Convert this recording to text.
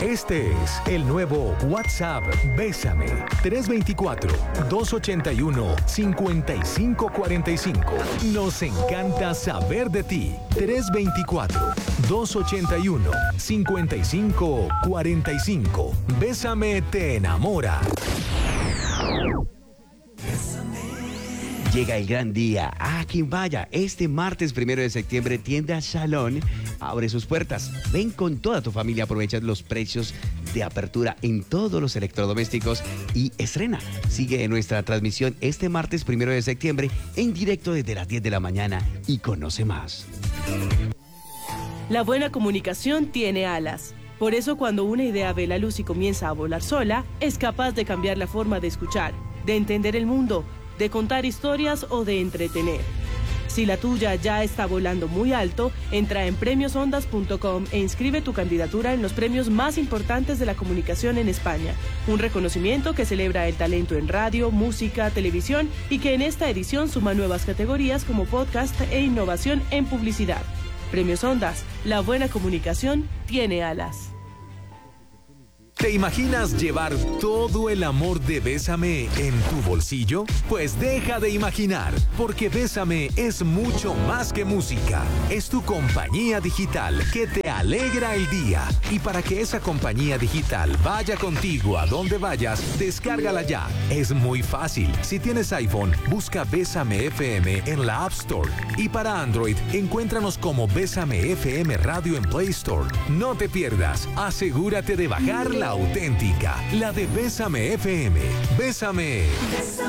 Este es el nuevo WhatsApp Bésame. 324-281-5545. Nos encanta saber de ti. 324-281-5545. Bésame te enamora. Llega el gran día. Quien vaya, este martes 1 de septiembre, Tienda Salón abre sus puertas. Ven con toda tu familia, aprovecha los precios de apertura en todos los electrodomésticos y estrena. Sigue nuestra transmisión este martes 1 de septiembre en directo desde las 10 de la mañana y conoce más. La buena comunicación tiene alas. Por eso, cuando una idea ve la luz y comienza a volar sola, es capaz de cambiar la forma de escuchar, de entender el mundo, de contar historias o de entretener. Si la tuya ya está volando muy alto, entra en premiosondas.com e inscribe tu candidatura en los premios más importantes de la comunicación en España. Un reconocimiento que celebra el talento en radio, música, televisión y que en esta edición suma nuevas categorías como podcast e innovación en publicidad. Premios Ondas, la buena comunicación tiene alas. ¿Te imaginas llevar todo el amor de Bésame en tu bolsillo? Pues deja de imaginar, porque Bésame es mucho más que música. Es tu compañía digital que te alegra el día. Y para que esa compañía digital vaya contigo a donde vayas, descárgala ya. Es muy fácil. Si tienes iPhone, busca Bésame FM en la App Store. Y para Android, encuéntranos como Bésame FM Radio en Play Store. No te pierdas. Asegúrate de bajar la auténtica, la de Bésame FM. Bésame.